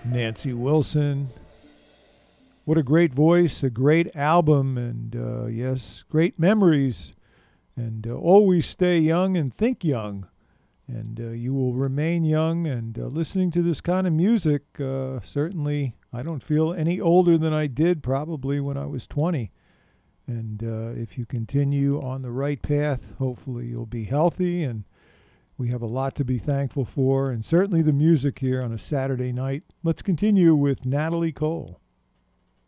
Nancy Wilson. What a great voice, a great album, and yes, great memories. And always stay young and think young. And you will remain young. And listening to this kind of music, certainly I don't feel any older than I did probably when I was 20. And if you continue on the right path, hopefully you'll be healthy. And we have a lot to be thankful for. And certainly the music here on a Saturday night. Let's continue with Natalie Cole.